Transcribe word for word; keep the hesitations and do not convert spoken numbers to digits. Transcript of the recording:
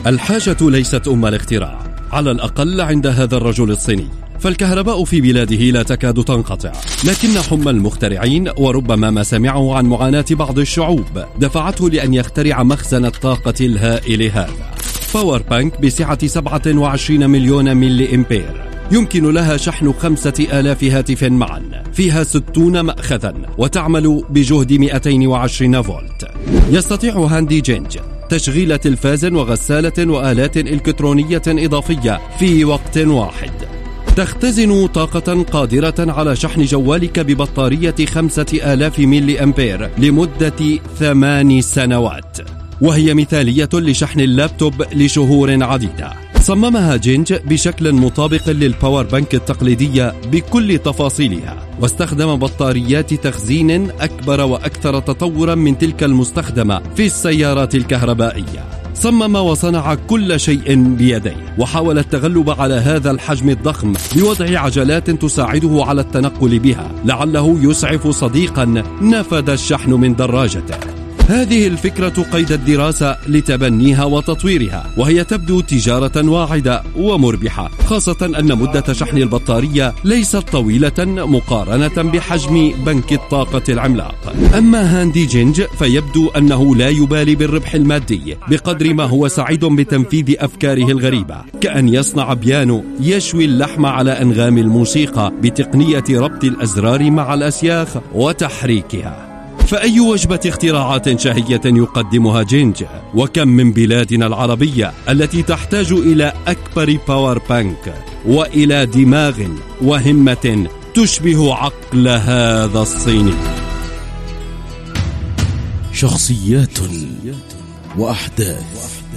الحاجة ليست أم الاختراع، على الأقل عند هذا الرجل الصيني، فالكهرباء في بلاده لا تكاد تنقطع، لكن حمى المخترعين وربما ما سمعوا عن معاناة بعض الشعوب دفعته لأن يخترع مخزن الطاقة الهائل هذا. باور بانك بسعة سبعة وعشرين مليون ملي إمبير يمكن لها شحن خمسة آلاف هاتف معا، فيها ستون مأخذا وتعمل بجهد مئتين وعشرين فولت. يستطيع هاندي جينج تشغيل تلفاز وغسالة وآلات إلكترونية إضافية في وقت واحد. تختزن طاقة قادرة على شحن جوالك ببطارية خمسة آلاف ملي أمبير لمدة ثمان سنوات، وهي مثالية لشحن اللابتوب لشهور عديدة. صممها جينج بشكل مطابق للباور بانك التقليدية بكل تفاصيلها، واستخدم بطاريات تخزين أكبر وأكثر تطورا من تلك المستخدمة في السيارات الكهربائية. صمم وصنع كل شيء بيديه، وحاول التغلب على هذا الحجم الضخم بوضع عجلات تساعده على التنقل بها، لعله يسعف صديقا نفذ الشحن من دراجته. هذه الفكرة قيد الدراسة لتبنيها وتطويرها، وهي تبدو تجارة واعدة ومربحة، خاصة أن مدة شحن البطارية ليست طويلة مقارنة بحجم بنك الطاقة العملاق. أما هاندي جينج فيبدو أنه لا يبالي بالربح المادي بقدر ما هو سعيد بتنفيذ أفكاره الغريبة، كأن يصنع بيانو يشوي اللحم على أنغام الموسيقى بتقنية ربط الأزرار مع الأسياخ وتحريكها. فأي وجبة اختراعات شهية يقدمها جينج؟ وكم من بلادنا العربية التي تحتاج إلى أكبر باور بانك وإلى دماغ وهمة تشبه عقل هذا الصيني. شخصيات وأحداث